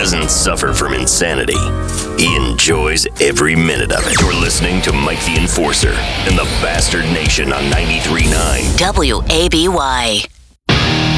doesn't suffer from insanity. He enjoys every minute of it. You're listening to Mike the Enforcer and the Bastard Nation on 93.9 WABY.